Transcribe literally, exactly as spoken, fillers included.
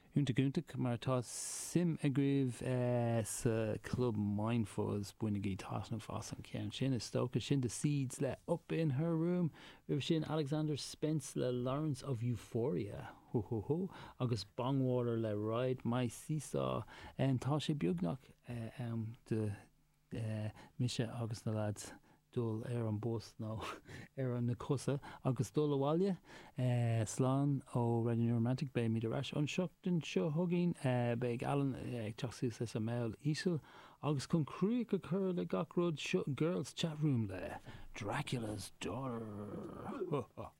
Únta gúntaach mar tá sim a gríomh uh, sa club Mindfuls buine í tasna fás an cean sin is stocha sin the seeds le up in her room rih sin Alexander Spence le Lawrence of Euphoria ho ho ho agus Bongwater le Ride My Seesaw an tá sé beagnach uh, um, de uh, mise agus na lads dul ar an bus nó ar an na cosa agus dul bháile uh, slán ó Radio Romantic Bay míad arás an seachtain seo thuginn uh, beag Alan ag teachsú sa mail ísel agus chun cruú go chur le gach rud girls chat room le Dracula's daughter